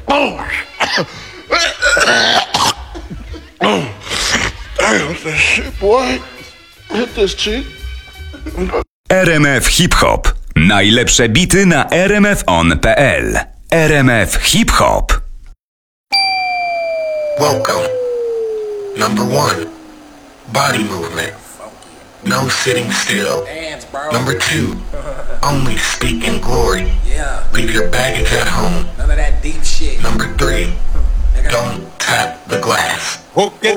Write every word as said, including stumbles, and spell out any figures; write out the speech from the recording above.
Oh, damn, that shit, boy. Hit this cheek. R M F Hip Hop. Najlepsze bity na r m f on kropka p l. R M F Hip Hop. Welcome. Number one, body movement. No sitting still. Number two, only speak in glory. Leave your baggage at home. None of that deep shit. Number three, don't tap the glass.